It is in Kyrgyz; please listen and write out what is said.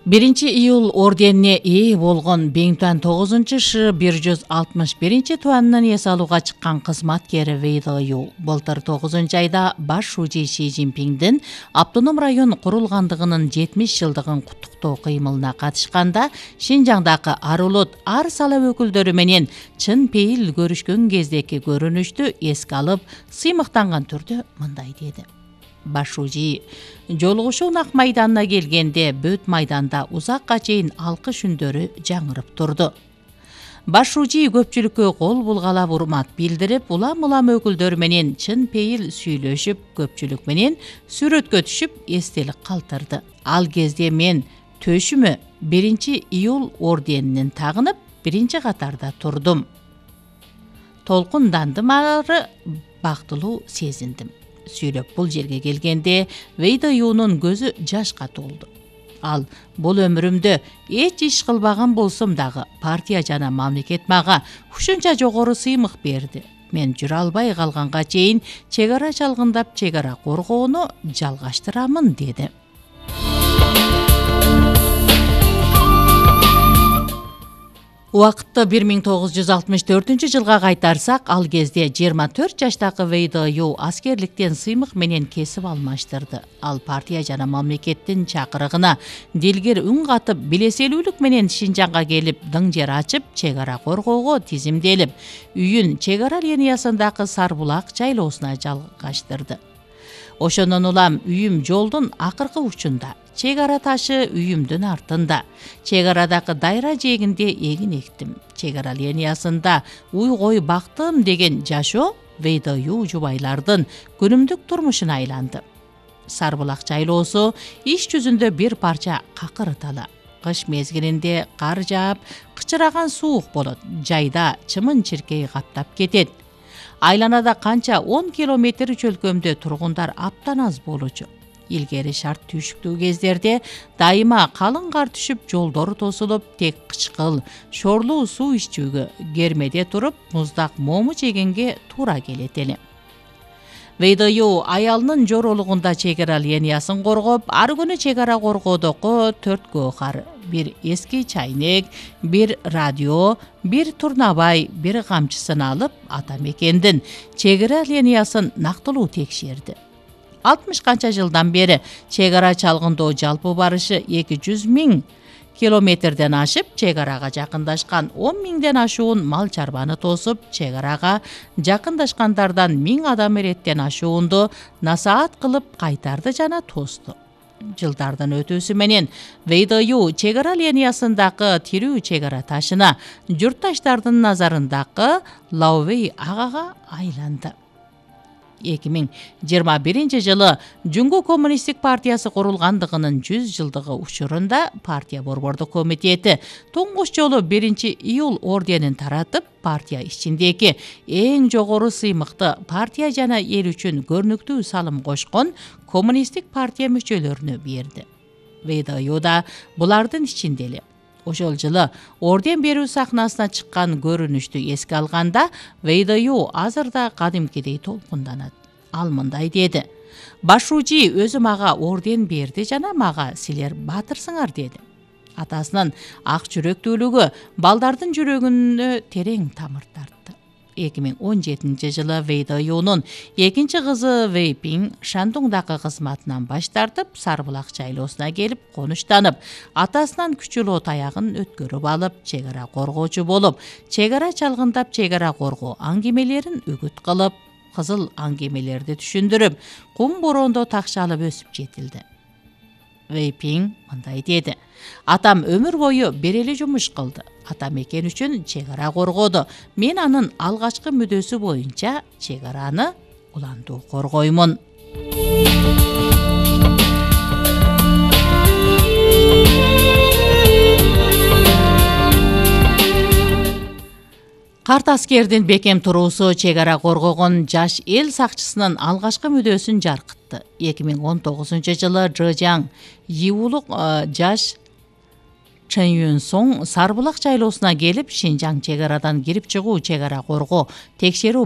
1-iyul орденине ээ болгон Беңтуан 9Ш-161 туанынан эс алууга чыккан кызматкер Вэй Даою былтыр 9-айда баш шужи Си Цзиньпиндин автоном район курулгандыгынын 70 жылдыгын куттуктоо кыймылына катышканда Шинжаңдагы арулут ар сала өкүлдөрү менен чын пейил көрүшкөн кездеки көрүнүштү эске алып, сыймыктанган түрдө мындай деди. Башужи жолугушуу Ак майданына келгенде Бөт майданда узакка чейин алкыш үндөрү жаңырып турду. Башужи көпчүлүккө кол булгалап урмат билдирип, улам өкүлдөр менен чын пейил сүйлөшүп, көпчүлүк менен сүрөткө түшүп, эстелик калтырды. Ал кезде мен төшүмө 1-iyul орденинин тагынып, биринчи катарда турдум. Толкундандым, ары бактылуу сезиндим. Сүйлөп бул жерге келгенде Вэй Даоюнун көзү жашка толду. Ал бул өмүрүмдө эч иш кылбаган болсом дагы партия жана мамлекет мага ушунча жогору сыймык берди. Мен жүрө албай калганга чейин чек ара чалгындап чек ара коргоону жалгаштырамын деди. Убакытты 1964-жылга кайтарсак, ал кезде 24 жаштагы Вэй Даою аскерликтен сыймык менен кесип алмаштырды. Ал партия жана мамлекеттин чакырыгына дилгер үн катып, билеселүүлүк менен Шинжаңга келип, дың жер ачып, чек ара коргоого тизимделип, үйүн чек ара линиясындагы Сарбулак жайлоосуна жалгаштырды. Ошондон улам үйүм жолдун акыркы учунда, чек ара ташы үйүмдүн артында. Чек арадагы дайра жээгинде эгин эктим. Чек ара линиясында уй-кой бактым деген жашоо Вэй Даою жубайлардын күнүмдүк турмушуна айланды. Сарбулак жайлоосу иш жүзүндө бир парча какырталы. Кыш мезгилинде кар жаап, кычыраган суук болот. Жайда чымын-чиркей каптап кетет. Айланада канча 10 километр чөлкөмдө тургундар аптан аз болчу. Илгери шарт түйшүктүү кездерде дайыма калың кар түшүп, жолдор тосулуп, тек кычкыл, шорлуу суу ичүүгө, кермеде туруп, муздак мому жегенге туура келет эле. Вэй Даою аялынын жоролугунда чек ара линиясын коргоп, ар күнү чек ара коргоодогу 4 гоохар, бир эски чайнек, бир радио, бир турнабай, бир камчысын алып, ата мекендин чек ара линиясын нактылуу текшерди. 60 канча жылдан бери чек ара чалгындоо жалпы барышы 200.000 километрден ашып, чек арага жакындашкан 10.000ден ашуун мал чарбаны тосуп, чек арага жакындашкандардан 1000 адам эреттен ашуунду насаат кылып кайтарды жана тосту. Жылдардын өтүүсү менен Вэй Даою чек ара линиясындагы тирүү чек ара ташына журтташтардын назарындагы Лаовэй агага айланды. 2021-жылы Жуңгу коммунисттик партиясы курулгандыгынын 100 жылдыгы учурунда партия борбордук комитети туңгуч жолу 1-iyul орденин таратып, партия ичиндеги эң жогору сыймыкты партия жана эл үчүн көрнүктүү салым кошкон коммунисттик партия мүчөлөрүнө берди. Вэй Даою да булардын ичинде эле. Ошол жылы орден берүү сахнасына чыккан көрүнүштү эске алганда, Вэй Даою азыр да кадимкидей толкунданат. Ал мындай деди: "Башужи өзү мага орден берди жана мага силер баатырсыңар" деди. Атасынын ак жүрөктүүлүгү балдардын жүрөгүнө терең тамыр тартты. 2017-жылы Вэй Даоюнун экинчи кызы Вэй Пиң Шандуңдагы кызматынан баш тартып, Сарбулак жайлоосуна келип конуштанып, атасынан күчүлүү таягын өткөрүп алып, чек ара коргоочу болуп, чек ара чалгындап чек ара коргоо аңгемелерин үгүт кылып, кызыл аңгемелерди түшүндүрүп, кум бороондо такшалып өсүп жетилди. Вэй Пиң мындай деди: "Атам өмүр бою берели жумуш кылды. Ата мекен үчүн чек ара коргоду. Мен анын алгачкы мүдөсү боюнча чек араны улантуу коргоймун." Карт аскердин бекем туруусу чек ара коргогон жаш эл сакчысынын алгачкы мүдөсүн жаркытты. 2019-жылы Жыжаң Йиулук жаш Чэн Юн Соң Сарбулак жайлоосуна келип, Шинжаң чек арадан кирип чыгуу, чек ара коргоо, текшерүү